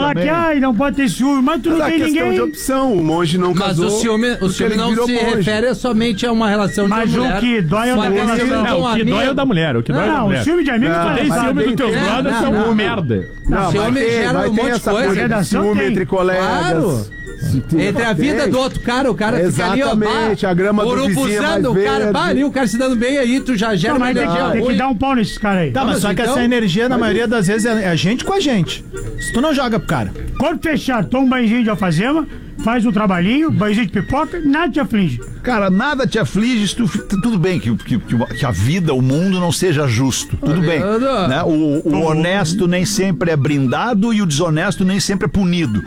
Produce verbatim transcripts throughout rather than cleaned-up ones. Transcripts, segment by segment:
falar também. que ai, não pode ter ciúme, mas tu não Mas a tem questão ninguém. de opção, o monge não Mas casou. o ciúme, o porque ciúme ele não virou se monge. refere somente a uma relação Mas de o mulher. que dói é o Uma da relação mulher. de É, um o que amigo. dói é o da mulher, o que dói é o da Não, o mulher. ciúme de amigo Não, tu Tem sabe ciúme bem dos teus que tem. brothers, não, são não, um merda. Não, Ciúme vai ter, gera vai um ter monte de essa coisa. coisa de Redação ciúme tem. entre colegas. Claro. Se tu- Entre a vida tem. do outro cara, o cara fica ali, ó, Exatamente, bah, a grama do vizinho é mais urubuzando, o cara, verde. bah, ali, o cara se dando bem aí, tu já gera Não, uma mas tem energia que, tem que ruim. dar um pau nesses caras aí. Tá, mas mas só que então- essa energia, na maioria das vezes, é a gente com a gente. Se tu não joga pro cara. Quando fechar, toma um banhozinho de alfazema, faz um trabalhinho, banhozinho de pipoca, nada te aflige. Cara, nada te aflige, se tu, tudo bem que, que, que a vida, o mundo não seja justo, tudo bem. Né? O, o honesto nem sempre é brindado e o desonesto nem sempre é punido.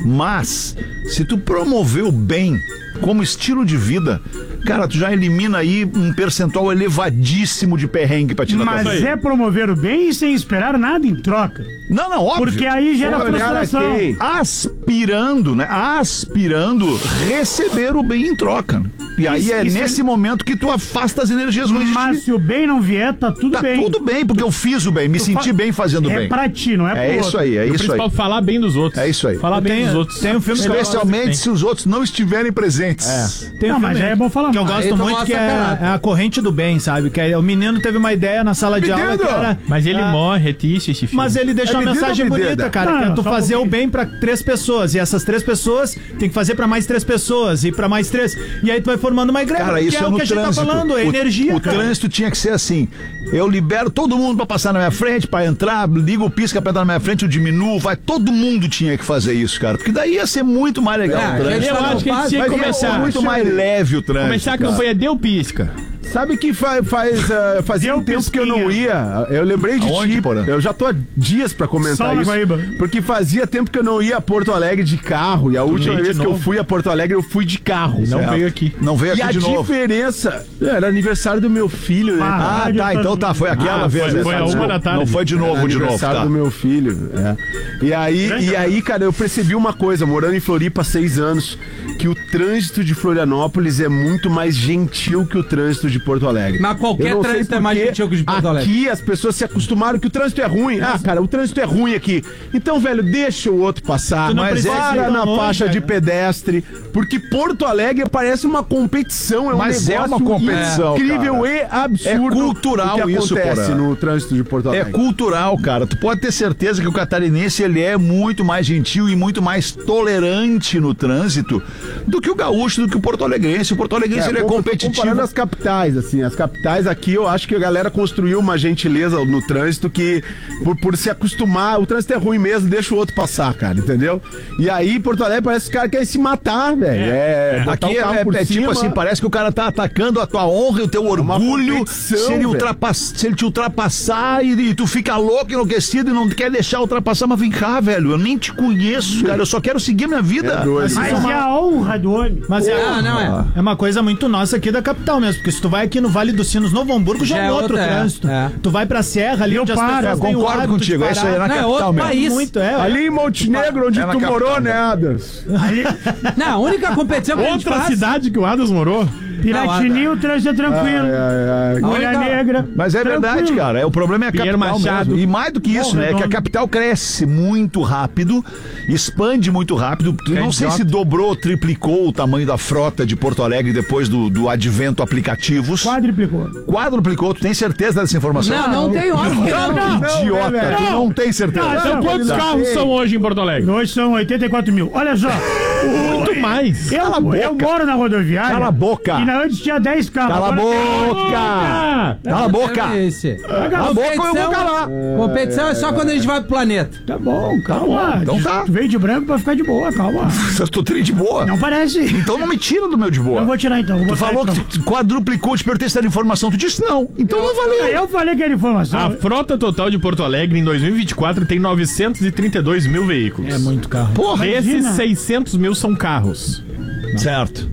Mas, se tu promover o bem como estilo de vida, cara, tu já elimina aí um percentual elevadíssimo de perrengue pra ti na tua Mas vida. é promover o bem e sem esperar nada em troca. Não, não, óbvio. Porque aí gera Olha, frustração. aqui. Aspirando, né? Aspirando receber o bem em troca. E aí Isso- é isso- nesse momento que tu afasta as energias ruins de ti. Mas se o bem não vier, tá tudo Tá bem. tudo bem, porque eu fiz o bem, me senti fa- bem fazendo É bem. pra ti, não é pro É isso outro. aí, é E o isso aí. principal, falar bem dos outros. É isso aí. Falar bem Tem, dos outros. tem um filme que eu gosto- Especialmente se os outros não estiverem presentes. Tem um Não, mas filme aí é bom falar que eu mais. Aí gosto tu muito, mostra que é, caráter. é a corrente do bem, sabe? Que é, o menino teve uma ideia na sala de aula que era... Mas ele ah, morre, é triste esse filme. Mas ele deixou É uma medida mensagem ou bonita, medida? cara. Não, que é não, tu só um fazer o pouquinho. bem pra três pessoas. E essas três pessoas tem que fazer pra mais três pessoas. E pra mais três. E aí tu vai formando uma igreja. Cara, que isso é é o no que a gente trânsito. tá falando, é o, energia, O cara. trânsito tinha que ser assim. Eu libero todo mundo pra passar na minha frente, pra entrar, ligo o pisca pra entrar na minha frente, eu diminuo, vai. Todo mundo tinha que fazer isso, cara. Porque daí ia ser muito mais legal É, o trânsito. Eu acho que a gente tinha que Mas ia ser começar. muito mais leve o trânsito. Começar a cara. campanha Deu Pisca. Sabe que fa- faz, ah, fazia Deu um tempo que eu não pisquinha. ia. Eu lembrei de Aonde, ti. Porã? Eu já tô há dias pra comentar Sol na isso. Guaíba. Porque fazia tempo que eu não ia a Porto Alegre de carro. E a última veio de vez que eu novo? fui a Porto Alegre, eu fui de carro. Não certo? veio aqui. Não veio E aqui a de novo. diferença. Era aniversário do meu filho, né? Ah, Ah, tá, então tá, foi aquela Ah, vez. foi- né? foi a Tá, uma desculpa. da tarde. Não foi de novo, Era de novo, aniversário tá. do meu filho. É. E aí, e aí, cara, eu percebi uma coisa, morando em Floripa há seis anos, que o trânsito de Florianópolis é muito mais gentil que o trânsito de Porto Alegre. Mas qualquer Eu não sei trânsito é por mais quê. gentil que o de Porto Alegre. Aqui as pessoas se acostumaram que o trânsito é ruim. Ah, cara, o trânsito é ruim aqui. Então, velho, deixa o outro passar. Tu não Mas precisa ir para tão na longe, faixa cara. de pedestre. Porque Porto Alegre parece uma competição. É um Mas é negócio uma competição, incrível cara. e absurdo. É cultural o que isso, acontece Porã. no trânsito de Porto É Alegre. cultural, cara. Tu pode ter certeza que o catarinense ele é muito mais gentil e muito mais tolerante no trânsito do que o gaúcho, do que o porto-alegrense. O porto-alegrense ele é com- tô competitivo. Comparando as capitais, assim, as capitais aqui, eu acho que a galera construiu uma gentileza no trânsito que, por, por se acostumar, o trânsito é ruim mesmo, deixa o outro passar, cara, entendeu? E aí, Porto Alegre parece que os caras querem se matar, velho. É, botar Aqui o carro é, por é tipo cima. assim, parece que o cara tá atacando a tua honra e o teu orgulho. competição, Se ele, velho. ultrapass- se ele te ultrapassar e, e tu fica louco, enlouquecido e não quer deixar ultrapassar, mas vem cá, velho, eu nem te conheço, cara, eu só quero seguir minha vida. É doido. Mas é a honra do homem. Mas é, Ah, não é. é uma coisa muito nossa aqui da capital mesmo. Porque se tu vai aqui no Vale dos Sinos, Novo Hamburgo, já, Já é é outro outra, é. trânsito. É. Tu vai pra Serra, ali Eu onde as paro, pessoas Eu têm o concordo hábito de contigo, é isso aí, é na Não, é capital outro mesmo. país. Muito, é. Ali em Montenegro, onde É na tu capital, morou, né? né, Adams? Não, a única competição que a gente Outra faz... cidade que o Adams morou. Piratininho, o trânsito é tranquilo. Ai, ai, ai. Mulher Única- negra. Mas é tranquilo. verdade, cara. É, o problema é a Pierre capital Machado. mesmo. E mais do que isso, Bom, né? É que a redondo. capital cresce muito rápido, expande muito rápido. Eu não sei idiota. se dobrou, triplicou o tamanho da frota de Porto Alegre depois do, do advento a aplicativos. Quadriplicou. Quadruplicou. Tu tem certeza dessa informação? Não, não tem óbvio que não. não. Idiota, velho. tu não tem certeza. Não, Então, não, quantos não. carros são hoje em Porto Alegre? Hoje são oitenta e quatro mil. Olha só. Muito mais. Eu, Cala a boca. eu moro na rodoviária. Cala a boca. E na antes tinha dez carros. Cala a Agora tem- boca! Cala a boca! É esse. Cala a boca ou eu vou calar. Competição é só quando a gente vai pro planeta. Tá bom, calma. Então tá. Tu veio de branco pra ficar de boa, calma. Eu tô tri de boa. Não parece. Então não me tira do meu de boa. Eu vou tirar então. Vou Tu botar falou então. que tu quadruplicou, te perguntei se era informação. Tu disse não. Então não valeu. Eu falei que era informação. A frota total de Porto Alegre em dois mil e vinte e quatro tem novecentos e trinta e dois mil veículos. É muito carro. Porra, Desses, Imagina. seiscentos mil são carros. certo.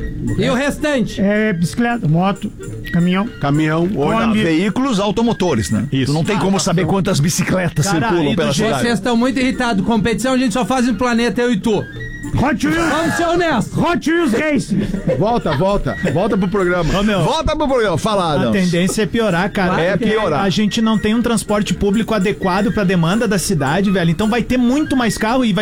E o restante? É bicicleta, moto, caminhão. Caminhão, ônibus. Kombi. Veículos automotores, né? Isso. Tu não tem como saber quantas bicicletas Cara, circulam e pela do jeito cidade. Vocês estão muito irritados. Competição a gente só faz no planeta, eu e tu. Hot Wheels. Vamos ser honestos. Hot Wheels Racing. Volta, volta. Volta pro programa. Ô, meu, Volta pro programa, fala, a Adams. tendência é piorar, cara. É Porque piorar. A gente não tem um transporte público adequado pra demanda da cidade, velho. Então vai ter muito mais carro e vai